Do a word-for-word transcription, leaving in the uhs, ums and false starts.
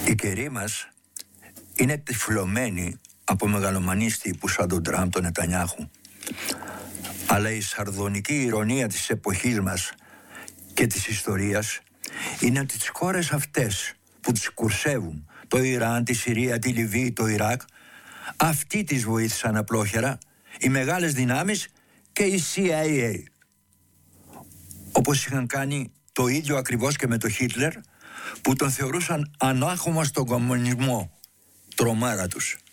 Η καιρή μας είναι τυφλωμένη από μεγαλομανείς τύπους σαν τον Τραμπ, τον Νετανιάχου. Αλλά η σαρδονική ηρωνία της εποχής μας και της ιστορίας είναι ότι τις χώρες αυτές που τις κουρσεύουν, το Ιράν, τη Συρία, τη Λιβύη, το Ιράκ, αυτοί τις βοήθησαν απλόχερα, οι μεγάλες δυνάμεις και η σι άι έι. Όπως είχαν κάνει το ίδιο ακριβώς και με τον Χίτλερ, που τον θεωρούσαν ανάχωμα στον κομμουνισμό, τρομάρα τους.